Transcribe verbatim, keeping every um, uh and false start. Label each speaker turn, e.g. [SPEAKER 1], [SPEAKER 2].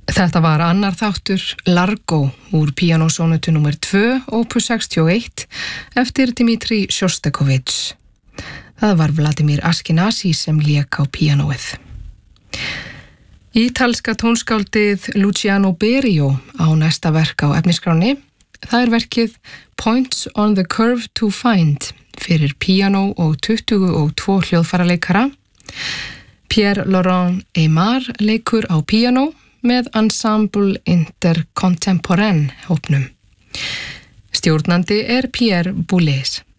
[SPEAKER 1] Þetta var annar þáttur Largo úr píanósónutu númer tvö, opus sextíu og eitt, eftir Dmitri Sjostakovich. Það var Vladimir Ashkenazy sem lék á píanóið. Ítalska tónskáldið Luciano Berio á næsta verk á efnisskráni. Það er verkið Points on the Curve to Find fyrir píanó og tuttugu og tvo hljóðfæraleikara. Pierre-Laurent Aimard leikur á píanó með Ensemble Intercontemporain hópnum. Stjórnandi er Pierre Boulez.